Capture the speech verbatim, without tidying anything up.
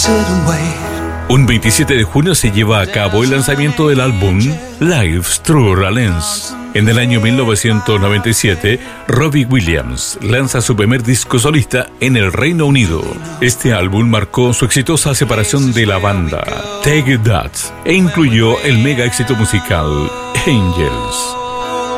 Un veintisiete de junio se lleva a cabo el lanzamiento del álbum Life's True Lens. En el año mil novecientos noventa y siete, Robbie Williams lanza su primer disco solista en el Reino Unido. Este álbum marcó su exitosa separación de la banda Take That e incluyó el mega éxito musical Angels.